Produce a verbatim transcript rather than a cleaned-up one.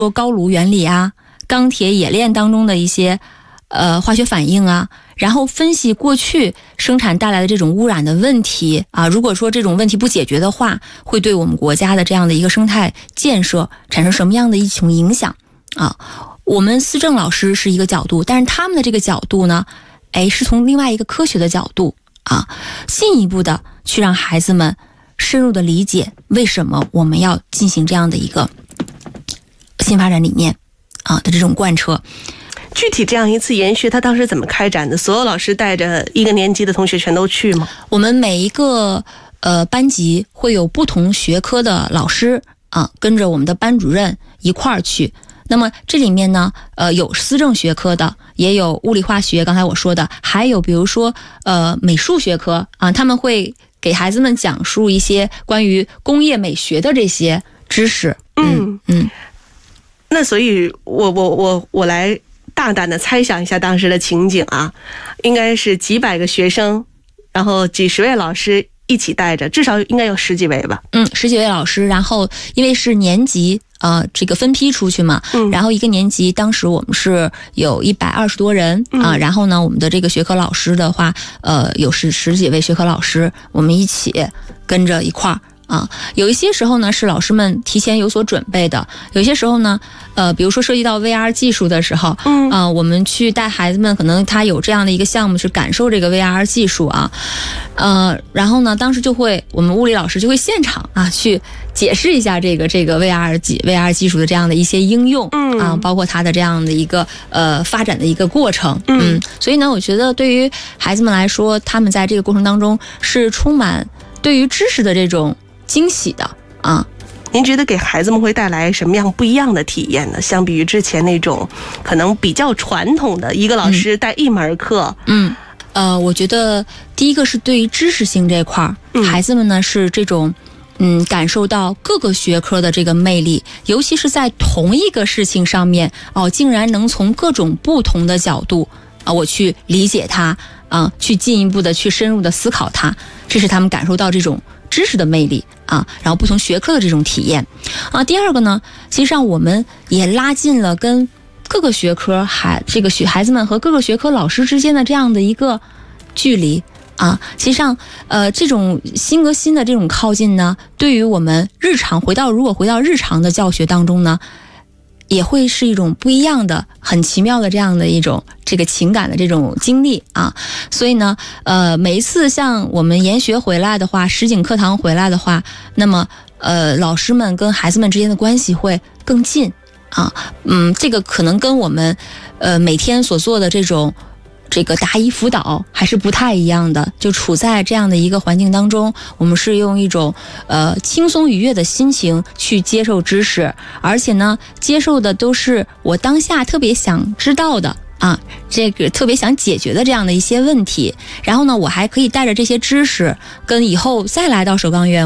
说高卢原理啊、钢铁冶炼当中的一些呃化学反应啊，然后分析过去生产带来的这种污染的问题啊，如果说这种问题不解决的话，会对我们国家的这样的一个生态建设产生什么样的一种影响啊？我们思政老师是一个角度，但是他们的这个角度呢，哎，是从另外一个科学的角度啊，进一步的去让孩子们深入的理解为什么我们要进行这样的一个新发展理念啊的这种贯彻。 具体这样一次研学，他当时怎么开展的？所有老师带着一个年级的同学全都去吗？ 我们每一个呃班级会有不同学科的老师啊，跟着我们的班主任一块儿去。那么这里面呢，呃，有思政学科的，也有物理化学，刚才我说的，还有比如说呃美术学科啊，他们会给孩子们讲述一些关于工业美学的这些知识。嗯嗯。 那所以我我我我来大胆的猜想一下当时的情景啊，应该是几百个学生，然后几十位老师一起带着，至少应该有十几位吧。 嗯，十几位老师，然后因为是年级。呃，这个分批出去嘛，嗯，然后一个年级当时我们是有一百二十多人啊，嗯，然后呢，我们的这个学科老师的话，呃，有十十几位学科老师，我们一起跟着一块儿啊。有一些时候呢是老师们提前有所准备的，有些时候呢，呃，比如说涉及到 V R 技术的时候，嗯，啊，我们去带孩子们，可能他有这样的一个项目去感受这个 V R 技术啊，呃，然后呢，当时就会我们物理老师就会现场啊去解释一下这个这个 V R 技 V R 技术的这样的一些应用，嗯啊，包括它的这样的一个呃发展的一个过程，嗯，所以呢，我觉得对于孩子们来说，他们在这个过程当中是充满对于知识的这种惊喜的啊。 您觉得给孩子们会带来什么样不一样的体验呢？相比于之前那种可能比较传统的一个老师带一门课，嗯， 呃，我觉得第一个是对于知识性这块儿，嗯，孩子们呢是这种。嗯，感受到各个学科的这个魅力，尤其是在同一个事情上面，哦，竟然能从各种不同的角度啊，我去理解它啊，去进一步的去深入的思考它，这是他们感受到这种知识的魅力啊，然后不同学科的这种体验啊。第二个呢，其实上我们也拉近了跟各个学科孩这个学孩子们和各个学科老师之间的这样的一个距离。啊，其实上，呃，这种心和心的这种靠近呢，对于我们日常回到如果回到日常的教学当中呢，也会是一种不一样的、很奇妙的这样的一种这个情感的这种经历啊。所以呢，呃，每一次像我们研学回来的话，实景课堂回来的话，那么呃，老师们跟孩子们之间的关系会更近啊。嗯，这个可能跟我们呃每天所做的这种。这个答疑辅导还是不太一样的，就处在这样的一个环境当中，我们是用一种呃轻松愉悦的心情去接受知识，而且呢，接受的都是我当下特别想知道的啊，这个特别想解决的这样的一些问题，然后呢，我还可以带着这些知识，跟以后再来到首钢院。